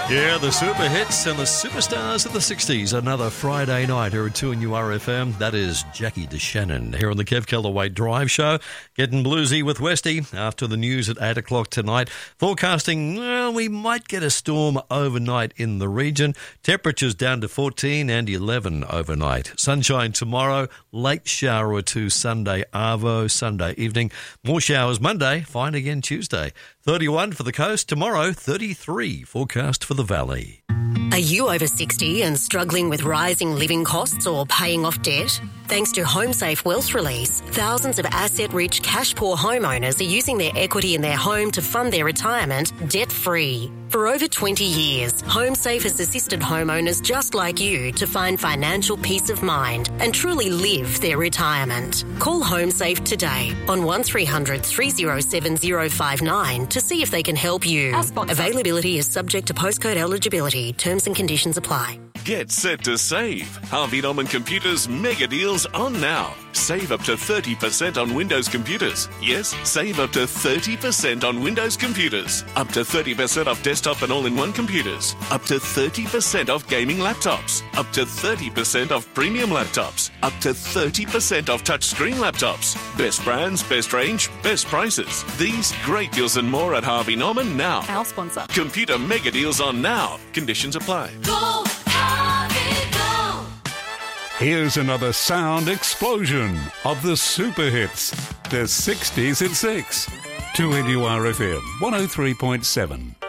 Yeah, the super hits and the superstars of the 60s. Another Friday night here at 2NURFM. That is Jackie DeShannon here on the Kev Callaway Drive Show. Getting bluesy with Westy after the news at 8 o'clock tonight. Forecasting, well, we might get a storm overnight in the region. Temperatures down to 14 and 11 overnight. Sunshine tomorrow, late shower or two Sunday arvo, Sunday evening. More showers Monday, fine again Tuesday. 31 for the coast, tomorrow 33 forecast for the valley. Are you over 60 and struggling with rising living costs or paying off debt? Thanks to HomeSafe Wealth Release, thousands of asset-rich, cash-poor homeowners are using their equity in their home to fund their retirement debt-free. For over 20 years, HomeSafe has assisted homeowners just like you to find financial peace of mind and truly live their retirement. Call HomeSafe today on 1300 307 059 to see if they can help you. Availability is subject to postcode eligibility. Terms and conditions apply. Get set to save. Harvey Norman Computers mega deals on now. Save up to 30% on Windows computers. Yes, save up to 30% on Windows computers. Up to 30% off desktop and all-in-one computers. Up to 30% off gaming laptops. Up to 30% off premium laptops. Up to 30% off touchscreen laptops. Best brands, best range, best prices. These great deals and more at Harvey Norman now. Our sponsor. Computer mega deals on now. Conditions apply. Go, Harvey, go! Here's another sound explosion of the super hits. The 60s at 6. 2NURFM 103.7.